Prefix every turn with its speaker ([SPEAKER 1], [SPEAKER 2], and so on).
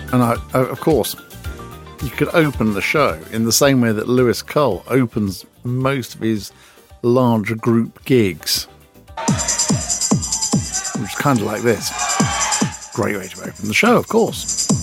[SPEAKER 1] And of course, you could open the show in the same way that Lewis Cole opens most of his larger group gigs, which is kind of like this. Great way to open the show, of course.